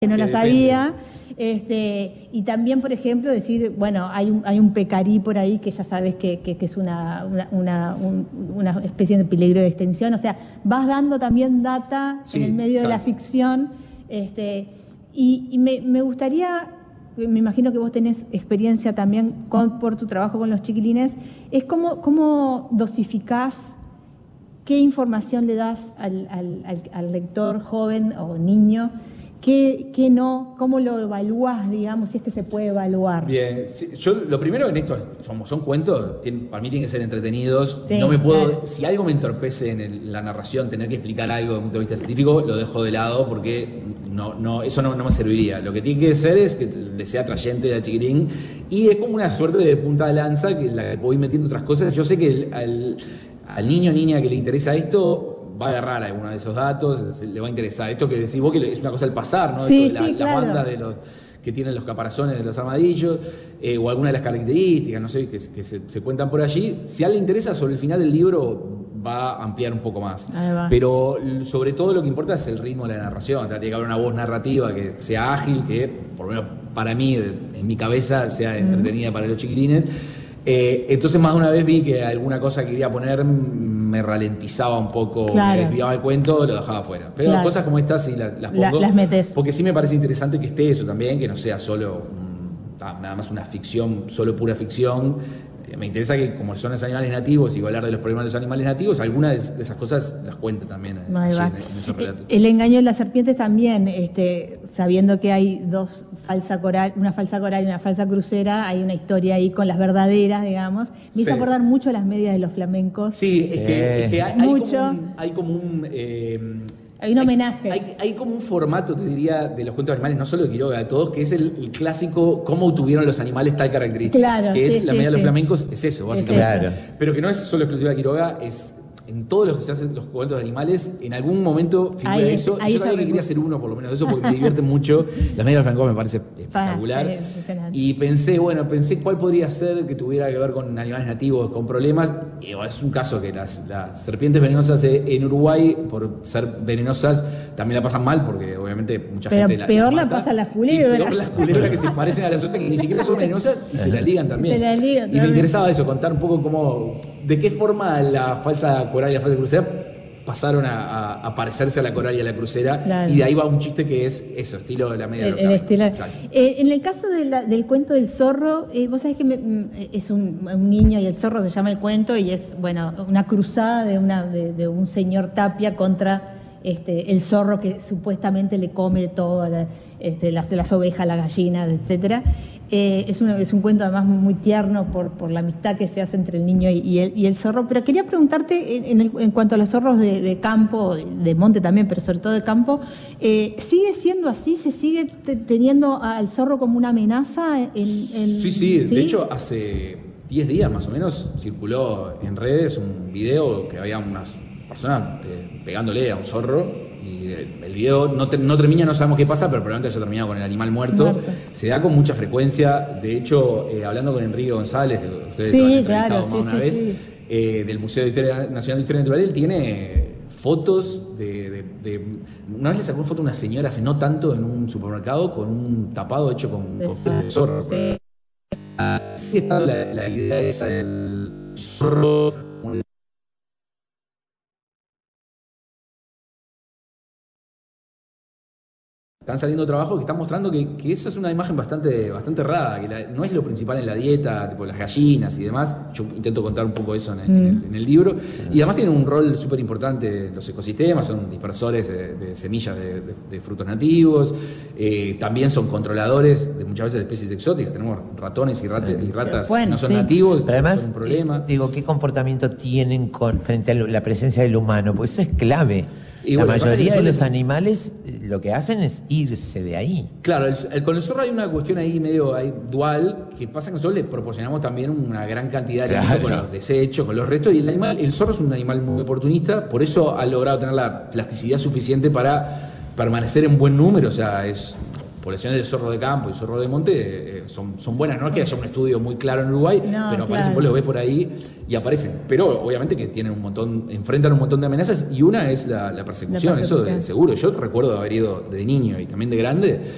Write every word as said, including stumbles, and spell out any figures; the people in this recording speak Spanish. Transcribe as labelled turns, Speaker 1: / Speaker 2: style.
Speaker 1: que no la
Speaker 2: Que
Speaker 1: sabía. Este, y también, por ejemplo, decir, bueno, hay un, hay un pecarí por ahí que ya sabes que, que, que es una, una, una, un- una especie de peligro de extinción. O sea, vas dando también data
Speaker 2: Sí,
Speaker 1: en el medio de la
Speaker 2: exacto.
Speaker 1: ficción. Este, y y me, me gustaría, me imagino que vos tenés experiencia también con, por tu trabajo con los chiquilines, es cómo, cómo dosificás, qué información le das al, al, al, al lector joven o niño, qué, qué no, cómo lo evalúas, digamos, si es que se puede evaluar.
Speaker 2: Bien, sí, yo lo primero en esto, son, son cuentos, tienen- para mí tienen que ser entretenidos.
Speaker 1: Sí,
Speaker 2: no me puedo,
Speaker 1: claro.
Speaker 2: si algo me entorpece en el- la narración, tener que explicar algo desde un punto de vista científico, lo dejo de lado porque no, no, eso no, no me serviría. Lo que tiene que ser es que le sea atrayente al chiquirín y es como una suerte de punta de lanza que en la que voy metiendo otras cosas. Yo sé que el- al, al niño o niña que le interesa esto va a agarrar alguno de esos datos, se- le va a interesar. Esto que decís vos, que es una cosa del pasar, ¿no?
Speaker 1: Sí,
Speaker 2: Esto de la,
Speaker 1: sí,
Speaker 2: las
Speaker 1: claro.
Speaker 2: bandas de los que tienen los caparazones de los armadillos, eh, o alguna de las características, no sé, que, que se, se cuentan por allí. Si a alguien le interesa, sobre el final del libro va a ampliar un poco más.
Speaker 1: Ahí va.
Speaker 2: Pero l- sobre todo lo que importa es el ritmo de la narración. O sea, tiene que haber una voz narrativa que sea ágil, que por lo menos para mí, de- en mi cabeza, sea entretenida para los chiquilines. Eh, entonces más de una vez vi que alguna cosa que quería poner me ralentizaba un poco,
Speaker 1: Claro.
Speaker 2: me desviaba el cuento, lo dejaba afuera. Pero
Speaker 1: Claro.
Speaker 2: cosas como estas sí la- las
Speaker 1: La-
Speaker 2: pongo.
Speaker 1: las metes.
Speaker 2: Porque sí me parece interesante que esté eso también, que no sea solo un- ah, nada más una ficción, solo pura ficción. Eh, Me interesa que, como son los animales nativos y voy a hablar de los problemas de los animales nativos, algunas de, de esas cosas las cuente también eh,
Speaker 1: Ahí
Speaker 2: allí
Speaker 1: va.
Speaker 2: en, en esos relatos.
Speaker 1: El engaño de las serpientes también, este, sabiendo que hay dos falsa coral, una falsa coral y una falsa crucera, hay una historia ahí con las verdaderas, digamos. Me hizo
Speaker 2: Sí.
Speaker 1: acordar mucho a las medias de los flamencos.
Speaker 2: Sí, es que, es que hay, hay
Speaker 1: Mucho.
Speaker 2: como un... Hay, como un, eh,
Speaker 1: Hay un homenaje.
Speaker 2: Hay, hay como un formato, te diría, de los cuentos animales, no solo de Quiroga, de todos, que es el, el clásico cómo tuvieron los animales tal característica.
Speaker 1: Claro,
Speaker 2: que
Speaker 1: sí,
Speaker 2: es la
Speaker 1: sí,
Speaker 2: media de los
Speaker 1: sí.
Speaker 2: flamencos, es eso, básicamente.
Speaker 1: eso.
Speaker 3: Claro.
Speaker 2: Pero que no es solo exclusiva de Quiroga, es en todos los que se hacen los cuentos de animales, en algún momento figura
Speaker 1: Ahí-
Speaker 2: eso.
Speaker 1: ahí
Speaker 2: Y yo sabía
Speaker 1: se
Speaker 2: que quería hacer uno por lo menos de eso porque me divierte mucho. La media de los flamencos me parece espectacular.
Speaker 1: Ah, impresionante.
Speaker 2: Y pensé, bueno, pensé cuál podría ser que tuviera que ver con animales nativos, con problemas. Y bueno, es un caso que las, las serpientes venenosas eh, en Uruguay, por ser venenosas, también la pasan mal porque obviamente mucha
Speaker 1: Pero
Speaker 2: gente la
Speaker 1: peor la
Speaker 2: mata.
Speaker 1: pasan las
Speaker 2: Y
Speaker 1: culebras.
Speaker 2: peor las culebras que se parecen a las otras que ni siquiera son venenosas y se la ligan también.
Speaker 1: Se la ligan
Speaker 2: y me
Speaker 1: también.
Speaker 2: interesaba eso, contar un poco cómo, de qué forma la falsa coral y la falsa crucera pasaron a, a, a parecerse a la coral y a la crucera.
Speaker 1: Claro.
Speaker 2: Y de ahí va un chiste que es eso, estilo de la media de
Speaker 1: El,
Speaker 2: los
Speaker 1: el
Speaker 2: flamencos.
Speaker 1: estilo.
Speaker 2: Exacto.
Speaker 1: Eh, en el caso de la- del cuento del zorro, eh, vos sabés que me- mm, es un, un niño y el zorro se llama el cuento y es, bueno, una cruzada de, una, de, de un señor Tapia contra este, el zorro que supuestamente le come todo, la- este, las, las ovejas, las gallinas, etcétera. Eh, es, una- es un cuento además muy tierno por, por la amistad que se hace entre el niño y, y el, y el zorro. Pero quería preguntarte, en, en el- en cuanto a los zorros de, de campo, de, de monte también, pero sobre todo de campo, eh, ¿sigue siendo así? ¿Se sigue te- teniendo al zorro como una amenaza? En, en-
Speaker 2: Sí, sí, de hecho hace diez días más o menos circuló en redes un video que había unas personas eh, pegándole a un zorro y el, el video no, te- no termina, no sabemos qué pasa, pero probablemente haya terminado con el animal muerto.
Speaker 1: Muerto.
Speaker 2: Se da con mucha frecuencia, de hecho, eh, hablando con Enrique González, que ustedes
Speaker 1: Sí,
Speaker 2: lo han entrevistado
Speaker 1: claro,
Speaker 2: más
Speaker 1: sí,
Speaker 2: de una
Speaker 1: sí,
Speaker 2: vez,
Speaker 1: sí.
Speaker 2: eh, del Museo de Historia, Nacional de Historia Natural, él tiene fotos de, de- de- Una vez le sacó una foto a una señora, hace no tanto, en un supermercado, con un tapado hecho con,
Speaker 1: De
Speaker 2: con pelo de zorro.
Speaker 1: Sí.
Speaker 2: Sí está la, la idea esa del zorro. Están saliendo trabajos que están mostrando que, que eso es una imagen bastante, bastante rara, que la- no es lo principal en la dieta, tipo las gallinas y demás. Yo intento contar un poco eso en el, en el- en el libro. Y además tienen un rol súper importante los ecosistemas, son dispersores de, de semillas de, de- de frutos nativos, eh, también son controladores de muchas veces de especies exóticas. Tenemos ratones y, rate- y ratas
Speaker 1: Bueno,
Speaker 2: que no son
Speaker 1: sí.
Speaker 2: nativos,
Speaker 3: Pero además,
Speaker 2: son un problema.
Speaker 3: eh, digo, ¿qué comportamiento tienen con, frente a lo- la presencia del humano? Pues eso es clave.
Speaker 2: Y
Speaker 3: la
Speaker 2: bueno, lo que pasa es que
Speaker 3: mayoría de
Speaker 2: son-
Speaker 3: los animales eh, lo que hacen es irse de ahí.
Speaker 2: Claro, el- el- con el zorro hay una cuestión ahí medio ahí, dual, que pasa que nosotros le proporcionamos también una gran cantidad de alimento
Speaker 3: Claro.
Speaker 2: con los desechos, con los restos, y el animal, el zorro es un animal muy oportunista, por eso ha logrado tener la plasticidad suficiente para permanecer en buen número, o sea, es poblaciones de zorro de campo y zorro de monte eh, son, son buenas, no es que haya un estudio muy claro en Uruguay,
Speaker 1: No,
Speaker 2: pero aparecen,
Speaker 1: claro.
Speaker 2: vos los ves por ahí y aparecen, pero obviamente que tienen un montón, enfrentan un montón de amenazas y una es la, la persecución,
Speaker 1: La
Speaker 2: eso
Speaker 1: persecución.
Speaker 2: de seguro. Yo recuerdo haber ido de niño y también de grande